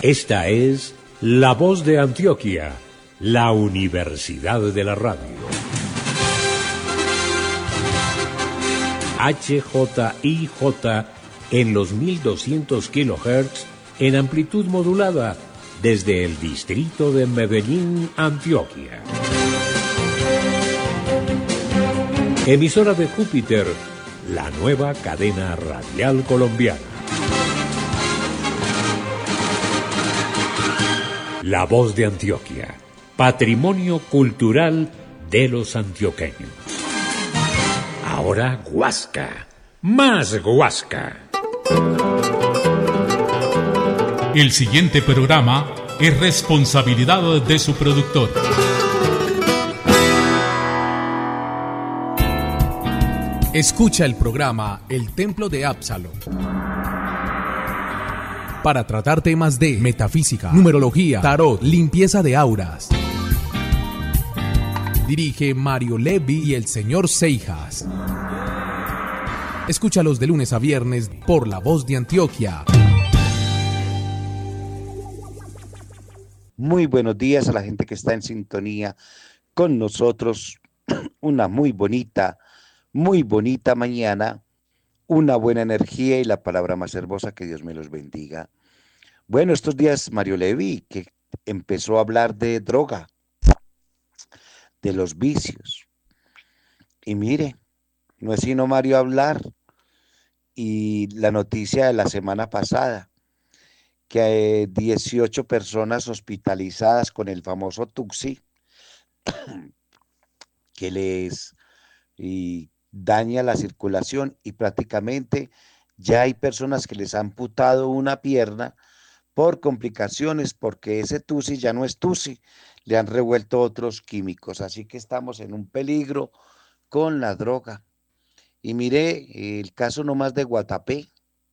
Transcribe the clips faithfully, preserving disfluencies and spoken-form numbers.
Esta es La Voz de Antioquia, la Universidad de la Radio. H J I J en los mil doscientos kilohertz en amplitud modulada desde el distrito de Medellín, Antioquia. Emisora de Júpiter, la nueva cadena radial colombiana. La Voz de Antioquia, patrimonio cultural de los antioqueños. Ahora Guasca, más Guasca. El siguiente programa es responsabilidad de su productor. Escucha el programa El Templo de Absalón para tratar temas de metafísica, numerología, tarot, limpieza de auras. Dirige Mario Levi y el señor Seijas. Escúchalos de lunes a viernes por La Voz de Antioquia. Muy buenos días a la gente que está en sintonía con nosotros. Una muy bonita, muy bonita mañana. Una buena energía y la palabra más hermosa, que Dios me los bendiga. Bueno, estos días Mario Levi, que empezó a hablar de droga, de los vicios. Y mire, no es sino Mario hablar. Y la noticia de la semana pasada, que hay dieciocho personas hospitalizadas con el famoso Tuxi, que les y daña la circulación, y prácticamente ya hay personas que les han amputado una pierna por complicaciones, porque ese Tusi ya no es Tusi, le han revuelto otros químicos, así que estamos en un peligro con la droga. Y mire el caso nomás de Guatapé,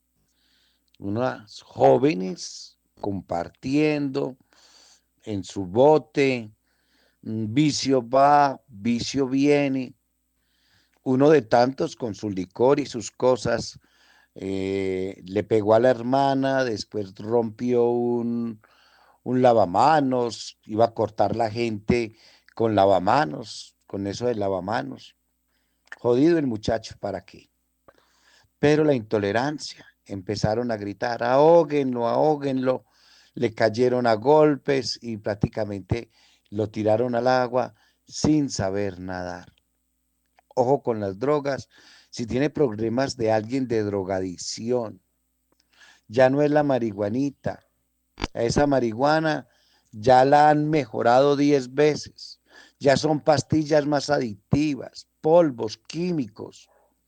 unos jóvenes compartiendo en su bote, vicio va, vicio viene, uno de tantos con su licor y sus cosas, eh, le pegó a la hermana, después rompió un, un lavamanos, iba a cortar la gente con lavamanos, con eso de lavamanos. Jodido el muchacho, ¿para qué? Pero la intolerancia, empezaron a gritar, ahóguenlo, ahóguenlo, le cayeron a golpes y prácticamente lo tiraron al agua sin saber nadar. Ojo con las drogas. Si tiene problemas de alguien de drogadicción, ya no es la marihuanita. Esa marihuana ya la han mejorado diez veces. Ya son pastillas más adictivas, polvos, químicos.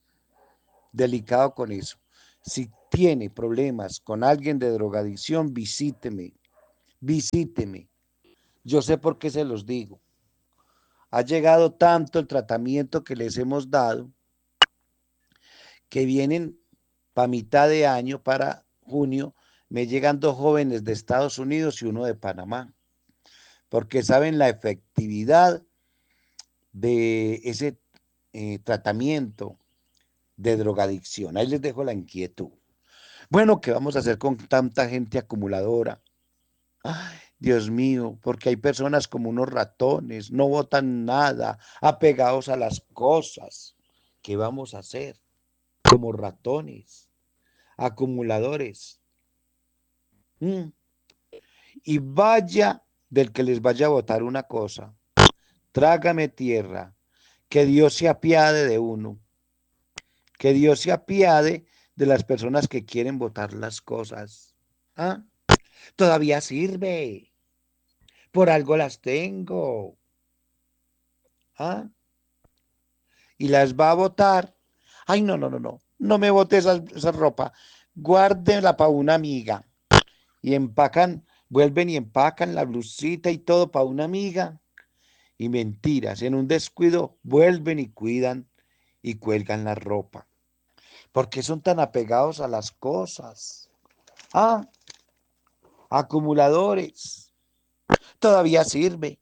Delicado con eso. Si tiene problemas con alguien de drogadicción, visíteme. Visíteme. Yo sé por qué se los digo. Ha llegado tanto el tratamiento que les hemos dado, que vienen para mitad de año, para junio, me llegan dos jóvenes de Estados Unidos y uno de Panamá, porque saben la efectividad de ese eh, tratamiento de drogadicción. Ahí les dejo la inquietud. Bueno, ¿qué vamos a hacer con tanta gente acumuladora? Ay, Dios mío, porque hay personas como unos ratones, no botan nada, apegados a las cosas. ¿Qué vamos a hacer? Como ratones, acumuladores. Mm. Y vaya del que les vaya a botar una cosa, trágame tierra, que Dios se apiade de uno, que Dios se apiade de las personas que quieren botar las cosas. ¿Ah? Todavía sirve, por algo las tengo. ¿Ah? Y las va a botar. Ay, no, no, no, no, no me bote esa, esa ropa, guárdela para una amiga. Y empacan, vuelven y empacan la blusita y todo para una amiga. Y mentiras, en un descuido vuelven y cuidan y cuelgan la ropa. ¿Por qué son tan apegados a las cosas? Ah, acumuladores. Todavía sirve.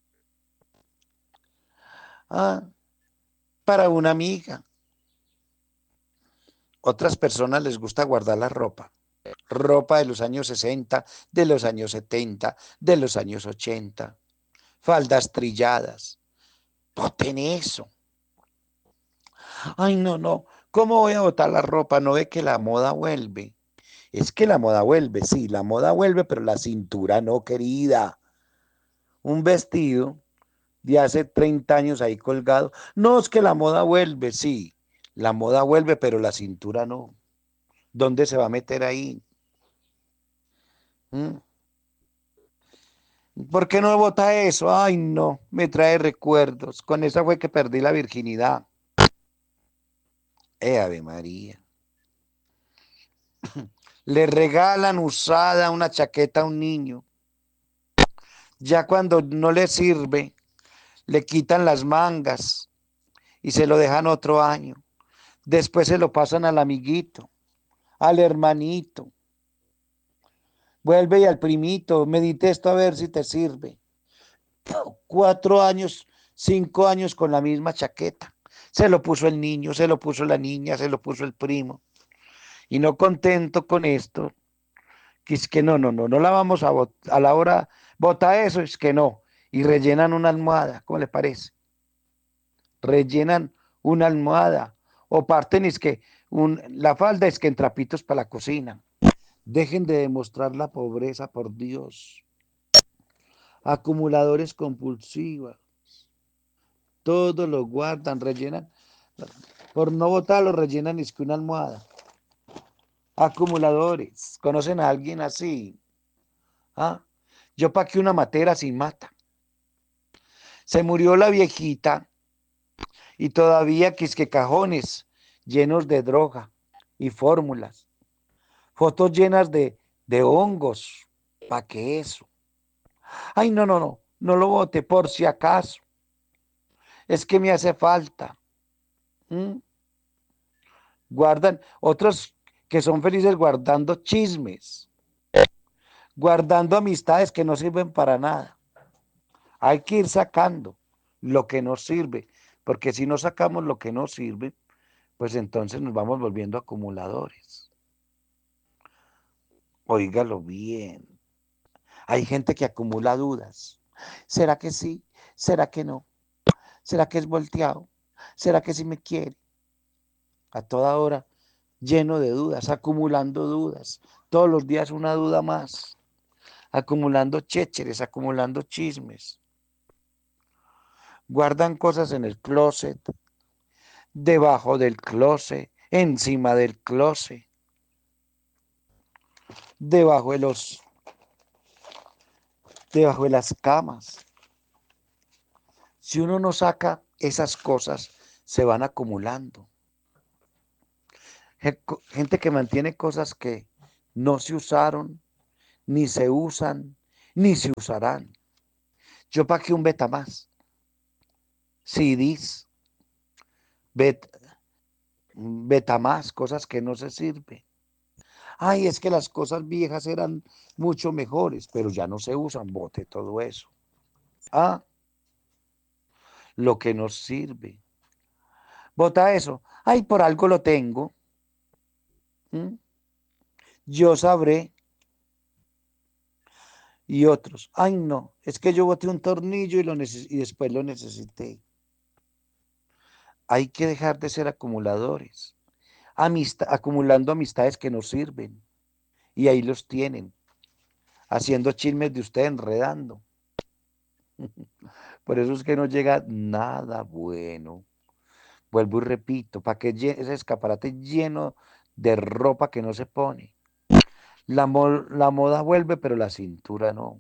Ah, para una amiga. Otras personas les gusta guardar la ropa. ropa de los años sesenta, de los años setenta, de los años ochenta, faldas trilladas. Boten eso. Ay, no, no, ¿cómo voy a botar la ropa? ¿No ve que la moda vuelve? Es que la moda vuelve, sí, la moda vuelve, pero la cintura no, querida. Un vestido de hace treinta años ahí colgado. No, es que la moda vuelve, sí, la moda vuelve, pero la cintura no. ¿Dónde se va a meter ahí? ¿Mm? ¿Por qué no bota eso? Ay, no, me trae recuerdos. Con esa fue que perdí la virginidad. Eh, Ave María. Le regalan usada una chaqueta a un niño. Ya cuando no le sirve, le quitan las mangas y se lo dejan otro año. Después se lo pasan al amiguito, al hermanito. Vuelve y al primito, medite esto a ver si te sirve. Cuatro años, cinco años con la misma chaqueta. Se lo puso el niño, se lo puso la niña, se lo puso el primo. Y no contento con esto, que es que no, no, no, no la vamos a votar, a la hora, vota eso, es que no. Y rellenan una almohada, ¿cómo le parece? Rellenan una almohada. O parten, es que un, la falda es que en trapitos para la cocina. Dejen de demostrar la pobreza, por Dios. Acumuladores compulsivos. Todo lo guardan, rellenan. Por no votarlo, rellenan es que una almohada. Acumuladores. ¿Conocen a alguien así? ¿Ah? Yo pa' que una matera sin mata. Se murió la viejita y todavía quisque cajones llenos de droga y fórmulas. Fotos llenas de, de hongos. ¿Pa' qué eso? Ay, no, no, no. No lo bote por si acaso. Es que me hace falta. ¿Mm? Guardan otros que son felices guardando chismes, guardando amistades que no sirven para nada. Hay que ir sacando lo que nos sirve, porque si no sacamos lo que nos sirve, pues entonces nos vamos volviendo acumuladores. Óigalo bien. Hay gente que acumula dudas. ¿Será que sí? ¿Será que no? ¿Será que es volteado? ¿Será que sí me quiere? A toda hora, lleno de dudas, acumulando dudas. Todos los días una duda más. Acumulando chécheres, acumulando chismes. Guardan cosas en el closet, debajo del closet, encima del closet, debajo de los, debajo de las camas. Si uno no saca esas cosas, se van acumulando. Gente que mantiene cosas que no se usaron, ni se usan, ni se usarán. Yo para qué un beta más. C Ds, beta, beta más, cosas que no se sirven. Ay, es que las cosas viejas eran mucho mejores, pero ya no se usan, bote todo eso. Ah, lo que nos sirve. Bota eso. Ay, por algo lo tengo. ¿Mm? Yo sabré. Y otros, ay no, es que yo boté un tornillo y, lo neces- y después lo necesité. Hay que dejar de ser acumuladores, Amista- acumulando amistades que nos sirven. Y ahí los tienen, haciendo chismes de usted, enredando. Por eso es que no llega nada bueno. Vuelvo y repito, para que ese escaparate lleno de ropa que no se pone. La, mo- la moda vuelve, pero la cintura no.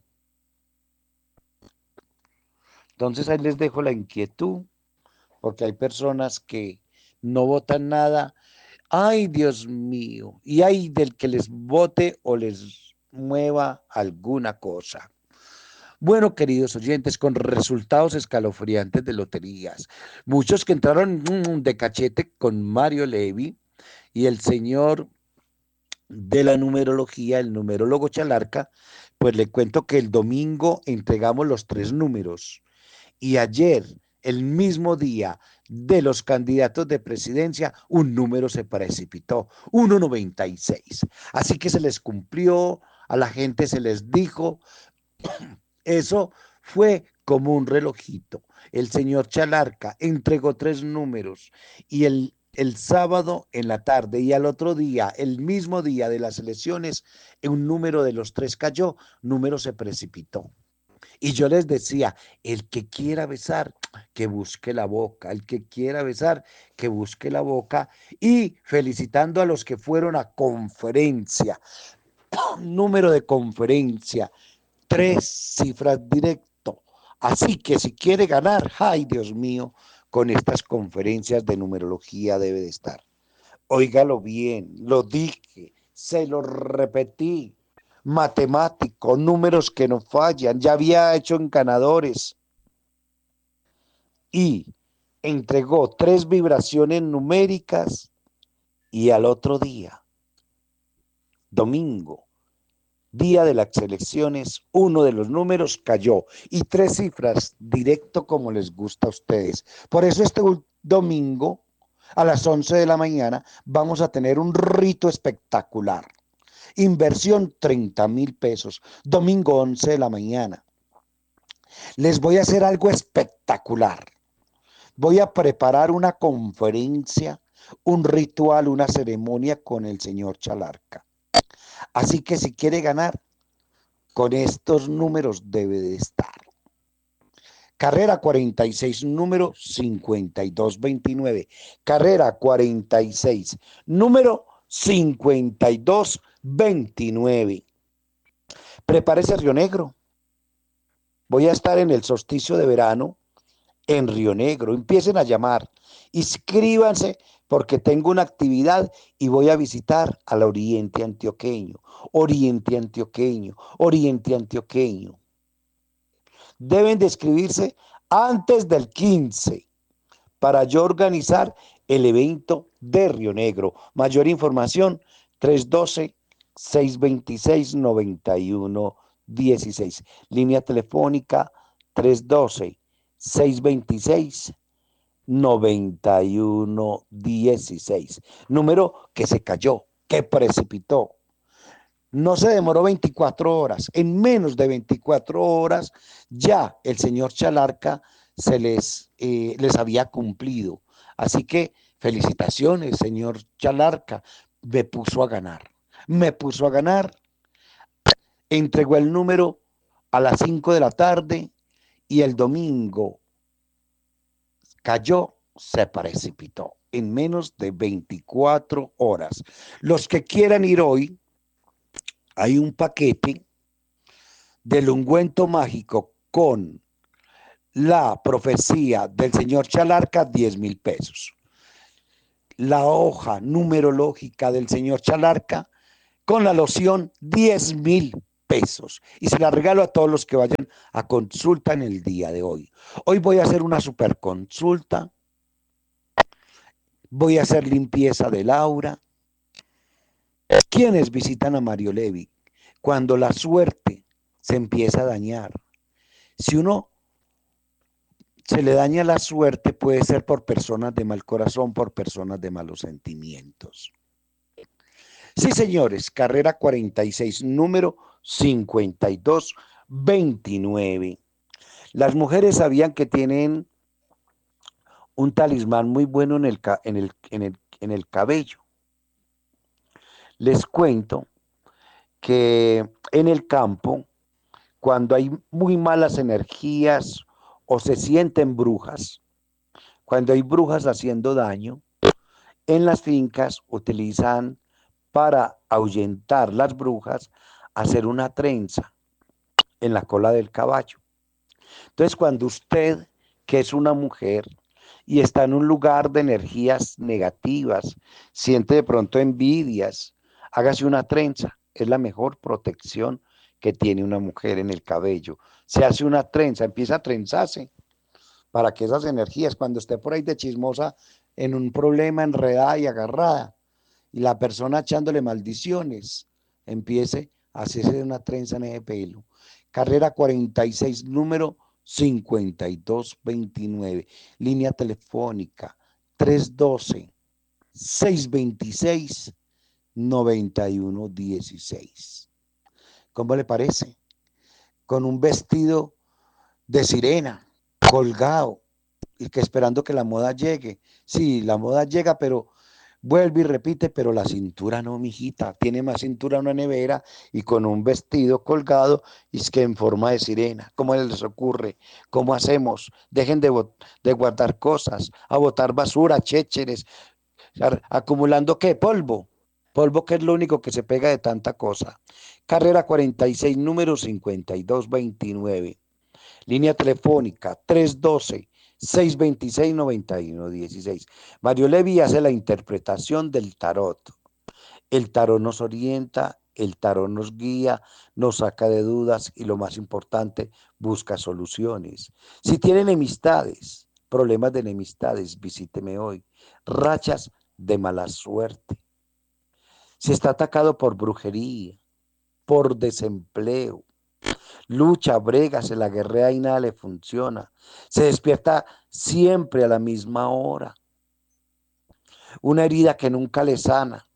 Entonces ahí les dejo la inquietud, porque hay personas que no votan nada. Ay, Dios mío, y hay del que les vote o les mueva alguna cosa. Bueno, queridos oyentes, con resultados escalofriantes de loterías, muchos que entraron mm, de cachete con Mario Levi y el señor de la numerología, el numerólogo Chalarca, pues le cuento que el domingo entregamos los tres números y ayer, el mismo día, de los candidatos de presidencia, un número se precipitó, uno noventa y seis. Así que se les cumplió, a la gente se les dijo, eso fue como un relojito. El señor Chalarca entregó tres números y el, el sábado en la tarde y al otro día, el mismo día de las elecciones, un número de los tres cayó, número se precipitó. Y yo les decía, el que quiera besar, que busque la boca, el que quiera besar, que busque la boca, y felicitando a los que fueron a conferencia, número de conferencia, tres cifras directo. Así que si quiere ganar, ay Dios mío, con estas conferencias de numerología debe de estar. Óigalo bien, lo dije, se lo repetí. Matemático, números que no fallan, ya había hecho en ganadores y entregó tres vibraciones numéricas y al otro día, domingo, día de las elecciones, uno de los números cayó y tres cifras directo como les gusta a ustedes. Por eso este domingo a las once de la mañana vamos a tener un rito espectacular. Inversión treinta mil pesos, domingo once de la mañana. Les voy a hacer algo espectacular. Voy a preparar una conferencia, un ritual, una ceremonia con el señor Chalarca. Así que si quiere ganar, con estos números debe de estar. Carrera cuarenta y seis, número cincuenta y dos veintinueve. Carrera cuarenta y seis, número cincuenta y dos veintinueve. Prepárese Río Negro. Voy a estar en el solsticio de verano en Río Negro. Empiecen a llamar. Inscríbanse porque tengo una actividad y voy a visitar al Oriente Antioqueño. Oriente Antioqueño. Oriente Antioqueño. Deben de inscribirse antes del quince para yo organizar el evento de Río Negro. Mayor información tres uno dos, seis dos seis, nueve uno uno seis. Línea telefónica tres uno dos, seis dos seis, nueve uno uno seis. Número que se cayó, que precipitó. No se demoró veinticuatro horas. En menos de veinticuatro horas ya el señor Chalarca se les, eh, les había cumplido. Así que felicitaciones, señor Chalarca. Me puso a ganar. Me puso a ganar. Entregó el número a las cinco de la tarde y el domingo cayó, se precipitó en menos de veinticuatro horas. Los que quieran ir hoy, hay un paquete del ungüento mágico con la profecía del señor Chalarca, diez mil pesos. La hoja numerológica del señor Chalarca con la loción, diez mil pesos. Y se la regalo a todos los que vayan a consulta en el día de hoy. Hoy voy a hacer una super consulta. Voy a hacer limpieza del aura. ¿Quiénes visitan a Mario Levi? Cuando la suerte se empieza a dañar. Si uno se le daña la suerte, puede ser por personas de mal corazón, por personas de malos sentimientos. Sí, señores, carrera cuarenta y seis, número cincuenta y dos veintinueve. Las mujeres sabían que tienen un talismán muy bueno en el, en el, en el, en el cabello. Les cuento que en el campo, cuando hay muy malas energías o se sienten brujas, cuando hay brujas haciendo daño, en las fincas utilizan para ahuyentar las brujas, hacer una trenza en la cola del caballo. Entonces, cuando usted, que es una mujer y está en un lugar de energías negativas, siente de pronto envidias, hágase una trenza. Es la mejor protección que tiene una mujer en el cabello. Se hace una trenza, empieza a trenzarse para que esas energías, cuando esté por ahí de chismosa, en un problema enredada y agarrada, y la persona echándole maldiciones, empiece a hacerse una trenza en ese pelo. Carrera cuarenta y seis, número cincuenta y dos veintinueve. Línea telefónica tres uno dos, seis dos seis, nueve uno uno seis. ¿Cómo le parece? Con un vestido de sirena, colgado, y que esperando que la moda llegue. Sí, la moda llega, pero vuelve y repite, pero la cintura no, mijita. Tiene más cintura una nevera y con un vestido colgado y es que en forma de sirena. ¿Cómo les ocurre? ¿Cómo hacemos? Dejen de, de guardar cosas, a botar basura, chécheres, acumulando ¿qué? Polvo. Polvo que es lo único que se pega de tanta cosa. Carrera cuarenta y seis, número cincuenta y dos veintinueve. Línea telefónica tres uno dos, seis dos seis, nueve uno uno seis. Mario Levi hace la interpretación del tarot. El tarot nos orienta, el tarot nos guía, nos saca de dudas y lo más importante, busca soluciones. Si tiene enemistades, problemas de enemistades, visíteme hoy. Rachas de mala suerte. Si está atacado por brujería, por desempleo, lucha, brega, se la guerrea y nada le funciona. Se despierta siempre a la misma hora. Una herida que nunca le sana.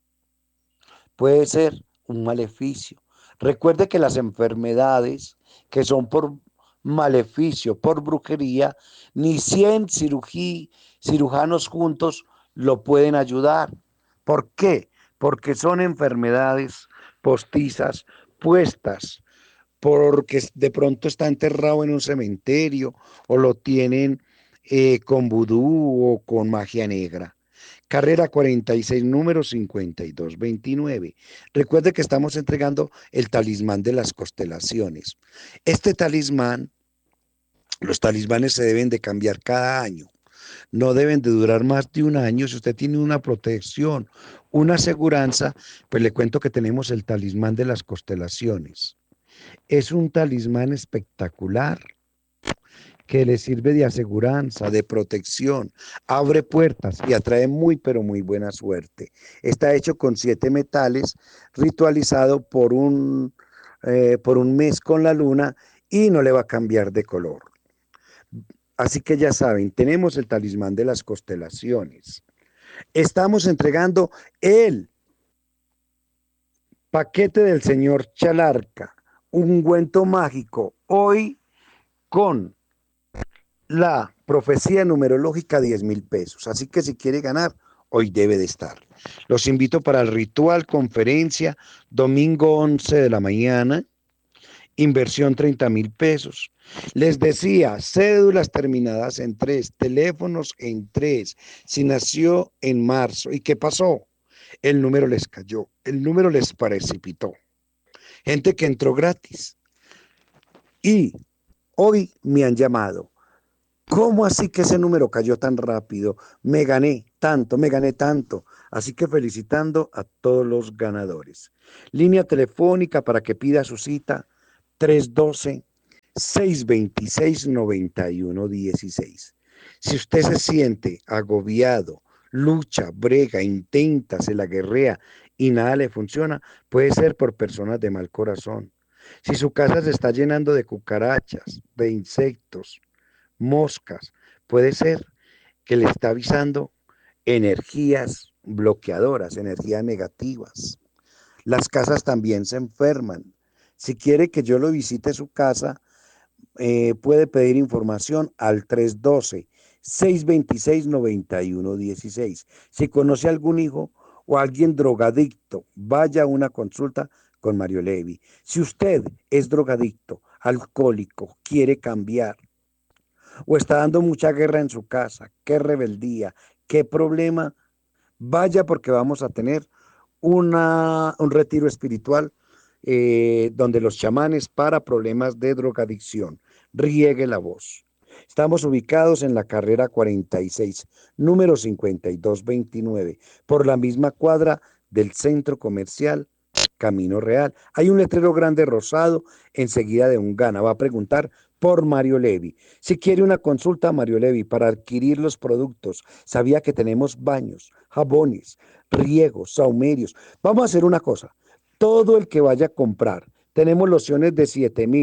Puede ser un maleficio. Recuerde que las enfermedades que son por maleficio, por brujería, ni cien cirugía, cirujanos juntos lo pueden ayudar. ¿Por qué? Porque son enfermedades postizas, puestas, porque de pronto está enterrado en un cementerio o lo tienen eh, con vudú o con magia negra. Carrera cuarenta y seis, número cincuenta y dos veintinueve. Recuerde que estamos entregando el talismán de las constelaciones. Este talismán, los talismanes se deben de cambiar cada año. No deben de durar más de un año. Si usted tiene una protección, una aseguranza, pues le cuento que tenemos el talismán de las constelaciones. Es un talismán espectacular que le sirve de aseguranza, de protección, abre puertas y atrae muy pero muy buena suerte. Está hecho con siete metales, ritualizado por un, eh, por un mes con la luna y no le va a cambiar de color. Así que ya saben, tenemos el talismán de las constelaciones. Estamos entregando el paquete del señor Chalarca, ungüento mágico, hoy con la profecía numerológica, diez mil pesos. Así que si quiere ganar, hoy debe de estar. Los invito para el ritual conferencia, domingo once de la mañana, inversión treinta mil pesos. Les decía, cédulas terminadas en tres, teléfonos en tres. Si nació en marzo, ¿y qué pasó? El número les cayó, el número les precipitó. Gente que entró gratis. Y hoy me han llamado. ¿Cómo así que ese número cayó tan rápido? Me gané tanto, me gané tanto. Así que felicitando a todos los ganadores. Línea telefónica para que pida su cita, tres uno dos, seis dos seis, nueve uno uno seis. Si usted se siente agobiado, lucha, brega, intenta, se la guerrea y nada le funciona, puede ser por personas de mal corazón. Si su casa se está llenando de cucarachas, de insectos, moscas, puede ser que le está avisando energías bloqueadoras, energías negativas. Las casas también se enferman. Si quiere que yo lo visite su casa, eh, puede pedir información al tres uno dos, seis dos seis, nueve uno uno seis. Si conoce a algún hijo o alguien drogadicto, vaya a una consulta con Mario Levi. Si usted es drogadicto, alcohólico, quiere cambiar, o está dando mucha guerra en su casa, qué rebeldía, qué problema, vaya porque vamos a tener una, un retiro espiritual eh, donde los chamanes para problemas de drogadicción. Riegue la voz. Estamos ubicados en la carrera cuarenta y seis, número cincuenta y dos veintinueve, por la misma cuadra del centro comercial Camino Real. Hay un letrero grande rosado enseguida de un gana. Va a preguntar por Mario Levi. Si quiere una consulta a Mario Levi para adquirir los productos, sabía que tenemos baños, jabones, riegos, saumerios. Vamos a hacer una cosa. Todo el que vaya a comprar, tenemos lociones de siete mil,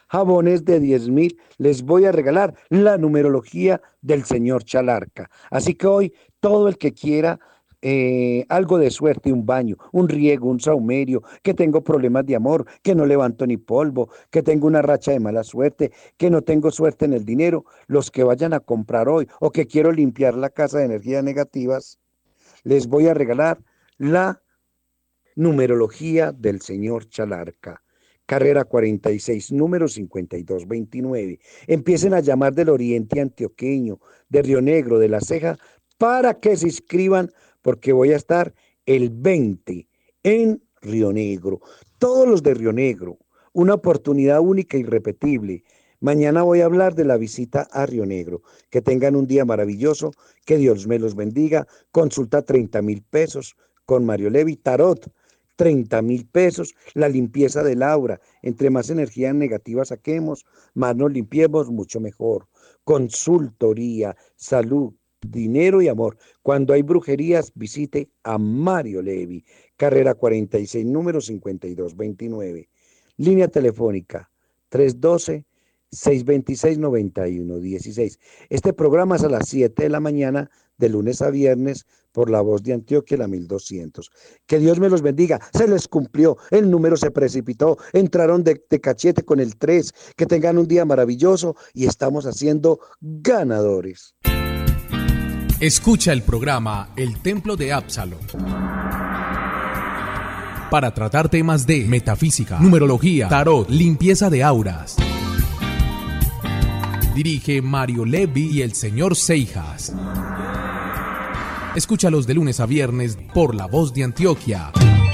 jabones de diez mil, les voy a regalar la numerología del señor Chalarca. Así que hoy todo el que quiera eh, algo de suerte, un baño, un riego, un saumerio, que tengo problemas de amor, que no levanto ni polvo, que tengo una racha de mala suerte, que no tengo suerte en el dinero, los que vayan a comprar hoy o que quiero limpiar la casa de energías negativas, les voy a regalar la numerología del señor Chalarca. Carrera cuarenta y seis, número cincuenta y dos veintinueve. Empiecen a llamar del oriente antioqueño, de Río Negro, de La Ceja, para que se inscriban, porque voy a estar el veinte en Río Negro. Todos los de Río Negro, una oportunidad única e irrepetible. Mañana voy a hablar de la visita a Río Negro. Que tengan un día maravilloso, que Dios me los bendiga. Consulta treinta mil pesos con Mario Levi, tarot treinta mil pesos, la limpieza del aura. Entre más energías negativas saquemos, más nos limpiemos, mucho mejor. Consultoría, salud, dinero y amor. Cuando hay brujerías, visite a Mario Levi. Carrera cuarenta y seis, número cincuenta y dos veintinueve. Línea telefónica tres uno dos, seis dos seis, nueve uno uno seis. Este programa es a las siete de la mañana, de lunes a viernes, por La Voz de Antioquia, la mil doscientos. Que Dios me los bendiga. Se les cumplió, el número se precipitó, entraron de, de cachete con el tres. Que tengan un día maravilloso y estamos haciendo ganadores. Escucha el programa El Templo de Absalom para tratar temas de metafísica, numerología, tarot, limpieza de auras. Dirige Mario Levi y el señor Seijas. Escúchalos de lunes a viernes por La Voz de Antioquia.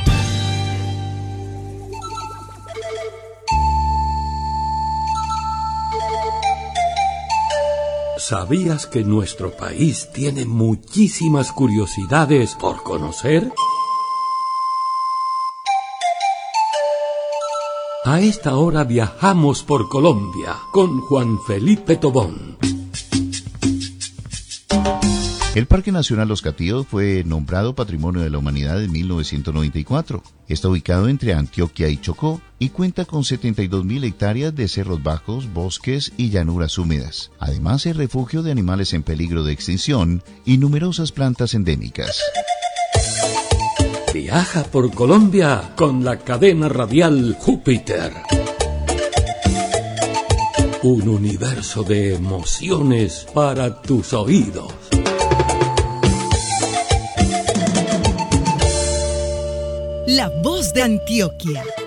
¿Sabías que nuestro país tiene muchísimas curiosidades por conocer? A esta hora viajamos por Colombia con Juan Felipe Tobón. El Parque Nacional Los Catíos fue nombrado Patrimonio de la Humanidad en mil novecientos noventa y cuatro. Está ubicado entre Antioquia y Chocó y cuenta con setenta y dos mil hectáreas de cerros bajos, bosques y llanuras húmedas. Además es refugio de animales en peligro de extinción y numerosas plantas endémicas. Viaja por Colombia con la cadena radial Júpiter. Un universo de emociones para tus oídos. La Voz de Antioquia.